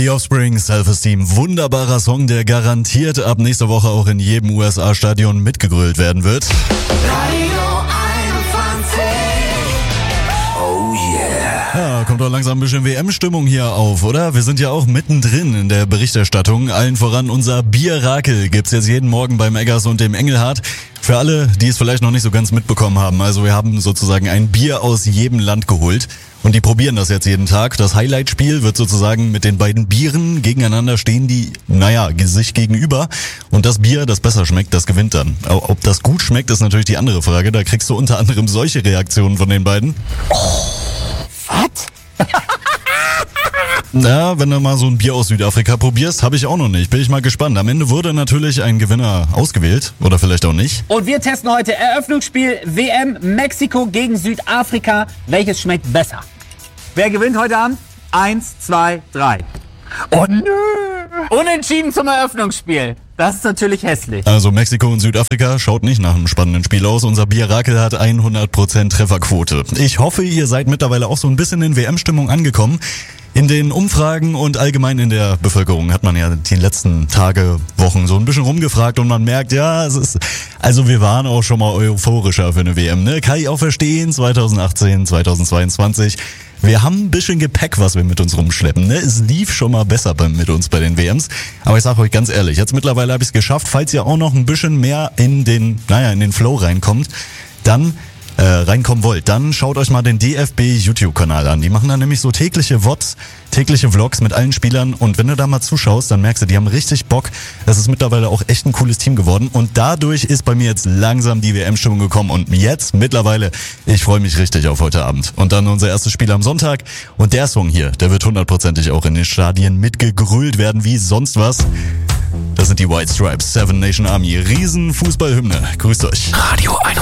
The Offspring, Self-Esteem, wunderbarer Song, der garantiert ab nächster Woche auch in jedem USA-Stadion mitgegrölt werden wird. Radio 21. Oh yeah. Ja, kommt doch langsam ein bisschen WM-Stimmung hier auf, oder? Wir sind ja auch mittendrin in der Berichterstattung. Allen voran unser Bierrakel gibt's jetzt jeden Morgen beim Eggers und dem Engelhardt. Für alle, die es vielleicht noch nicht so ganz mitbekommen haben, also wir haben sozusagen ein Bier aus jedem Land geholt und die probieren das jetzt jeden Tag. Das Highlight-Spiel wird sozusagen mit den beiden Bieren gegeneinander stehen, die, sich gegenüber, und das Bier, das besser schmeckt, das gewinnt dann. Ob das gut schmeckt, ist natürlich die andere Frage. Da kriegst du unter anderem solche Reaktionen von den beiden. Was? Na, wenn du mal so ein Bier aus Südafrika probierst, habe ich auch noch nicht. Bin ich mal gespannt. Am Ende wurde natürlich ein Gewinner ausgewählt. Oder vielleicht auch nicht. Und wir testen heute Eröffnungsspiel WM Mexiko gegen Südafrika. Welches schmeckt besser? Wer gewinnt heute Abend? 1, 2, 3. Oh nö! Unentschieden zum Eröffnungsspiel. Das ist natürlich hässlich. Also Mexiko und Südafrika schaut nicht nach einem spannenden Spiel aus. Unser Bierrakel hat 100% Trefferquote. Ich hoffe, ihr seid mittlerweile auch so ein bisschen in WM-Stimmung angekommen. In den Umfragen und allgemein in der Bevölkerung hat man ja die letzten Tage, Wochen so ein bisschen rumgefragt und man merkt, ja, wir waren auch schon mal euphorischer für eine WM, ne? Kann ich auch verstehen, 2018, 2022. Wir haben ein bisschen Gepäck, was wir mit uns rumschleppen, ne? Es lief schon mal besser mit uns bei den WMs. Aber ich sage euch ganz ehrlich, jetzt mittlerweile habe ich es geschafft. Falls ihr auch noch ein bisschen mehr in den Flow reinkommt, dann reinkommen wollt, dann schaut euch mal den DFB YouTube-Kanal an. Die machen da nämlich so tägliche VODs, tägliche Vlogs mit allen Spielern, und wenn du da mal zuschaust, dann merkst du, die haben richtig Bock. Das ist mittlerweile auch echt ein cooles Team geworden und dadurch ist bei mir jetzt langsam die WM-Stimmung gekommen und jetzt mittlerweile, ich freue mich richtig auf heute Abend. Und dann unser erstes Spiel am Sonntag und der Song hier, der wird 100%ig auch in den Stadien mitgegrölt werden wie sonst was. Das sind die White Stripes, Seven Nation Army, Riesen Fußballhymne. Grüßt euch. Radio 21.